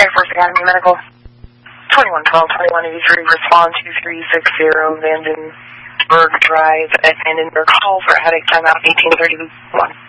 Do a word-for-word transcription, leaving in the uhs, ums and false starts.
Air Force Academy Medical. twenty-one twelve, twenty-one eighty-three, respond two three six zero, Vandenberg Drive at Vandenberg Hall for headache timeout eighteen thirty-one.